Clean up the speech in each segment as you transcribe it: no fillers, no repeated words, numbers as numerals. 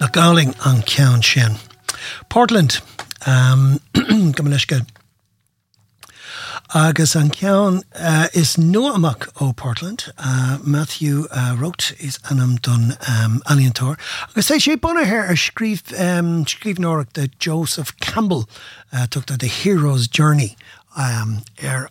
Na gáling an ceann sin. Portland, go leis go. Agus an ceann is nua amach ó Portland. Matthew wrote is anam don aliantor. Agus é sé bonathair ar scríbhneoireacht de Joseph Campbell took the hero's journey an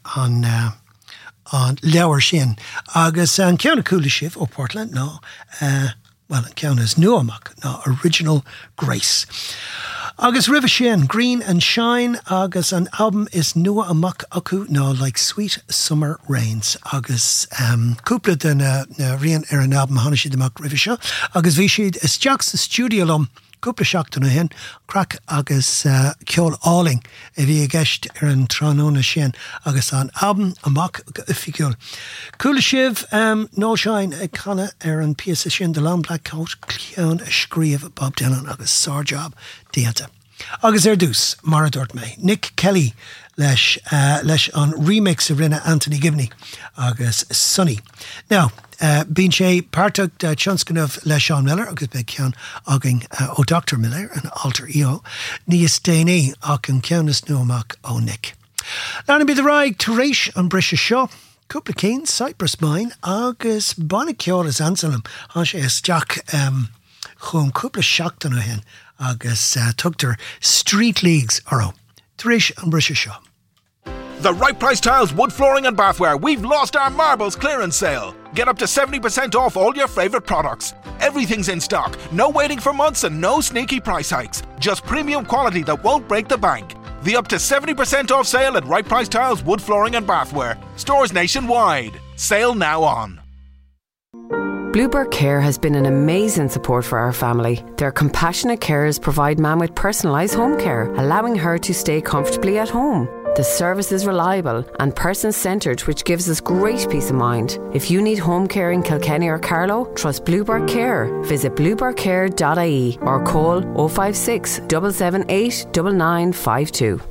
leabhar sin. Agus an ceann cúla sibh ó Portland ná well, an ceann is nua amach ná Original Grace. Agus ribh sin, Green and Shine, agus an album is nua amach acu ná Like Sweet Summer Rains. Agus cúpla den rian ar an album hána siad amach ribh seo. Agus bhí siad isteach sa studio lom cúpla seachtainna hen, crack agus ceol áling a bhí a gceist ar an tránóna sin agus an album amach fiúil. Cúla sibh nó Shine ag canna ar an piasa sin de Long Black Coat ceann a scríomh Bob Dylan agus Sarjob Dianta. Agus dús, mar a dúirt mé, Nick Kelly leis an remix a rinne Anthony Gibney agus Sonny. Now, bín sé páirteach de tionscanmh le Sean Miller agus be ceann agin ó Dr. Miller an alter ego níos déanaí ach an ceannas nua amach ó Nick. Lána bí de raig taréis an brise seo, cúpla cén Cypress Mine agus banna ceolalas ansalam an sé isteach chun cúpla seachtainna hen agus tugtar Street Leagues aró. Taréis an brise seo. The Right Price Tiles Wood Flooring and Bathware. We've lost our marbles clearance sale. Get up to 70% off all your favourite products. Everything's in stock. No waiting for months and no sneaky price hikes. Just premium quality that won't break the bank. The up to 70% off sale at Right Price Tiles Wood Flooring and Bathware. Stores nationwide. Sale now on. Bluebird Care has been an amazing support for our family. Their compassionate carers provide Mam with personalised home care, allowing her to stay comfortably at home. The service is reliable and person-centred, which gives us great peace of mind. If you need home care in Kilkenny or Carlow, trust Bluebird Care. Visit bluebirdcare.ie or call 056 778 9952.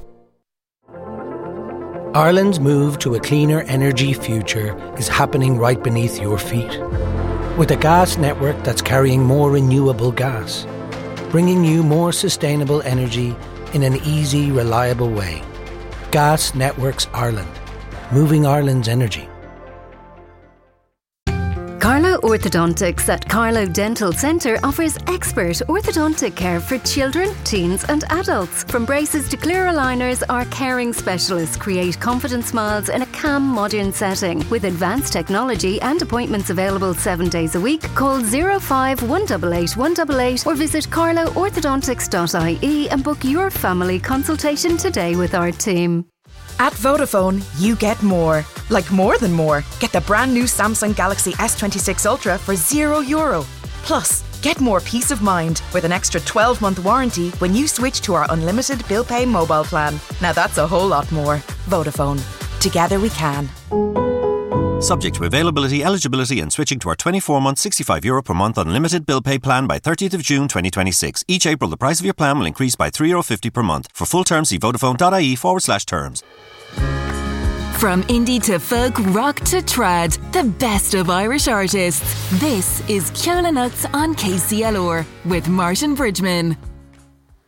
Ireland's move to a cleaner energy future is happening right beneath your feet. With a gas network that's carrying more renewable gas, bringing you more sustainable energy in an easy, reliable way. Gas Networks Ireland, moving Ireland's energy. Carlow Orthodontics at Carlow Dental Centre offers expert orthodontic care for children, teens and adults. From braces to clear aligners, our caring specialists create confident smiles in a calm, modern setting. With advanced technology and appointments available 7 days a week, call 05 188 188 or visit carloworthodontics.ie and book your family consultation today with our team. At Vodafone, you get more. Like more than more. Get the brand new Samsung Galaxy S26 Ultra for €0. Plus, get more peace of mind with an extra 12-month warranty when you switch to our unlimited bill pay mobile plan. Now that's a whole lot more. Vodafone. Together we can. Subject to availability, eligibility and switching to our 24-month €65 per month unlimited bill pay plan by 30th of June 2026. Each April, the price of your plan will increase by €3.50 per month. For full terms, see vodafone.ie/terms. From indie to folk, rock to trad, the best of Irish artists. This is Ceola Nuts on KCLR with Martin Bridgman.